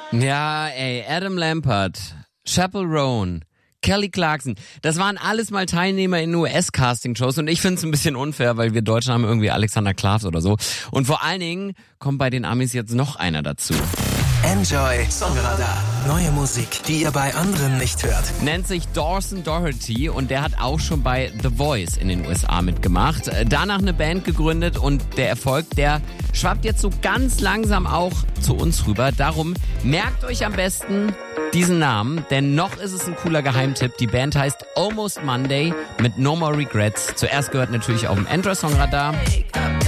Ja, ey, Adam Lambert, Chappell Roan, Kelly Clarkson, das waren alles mal Teilnehmer in US-Casting-Shows und ich finde es ein bisschen unfair, weil wir Deutschen haben irgendwie Alexander Klavs oder so. Und vor allen Dingen kommt bei den Amis jetzt noch einer dazu. Enjoy Songradar. Neue Musik, die ihr bei anderen nicht hört. Nennt sich Dawson Doherty und der hat auch schon bei The Voice in den USA mitgemacht. Danach eine Band gegründet und der Erfolg, der schwappt jetzt so ganz langsam auch zu uns rüber. Darum merkt euch am besten diesen Namen, denn noch ist es ein cooler Geheimtipp. Die Band heißt Almost Monday mit No More Regrets. Zuerst gehört natürlich auf dem Android Songradar.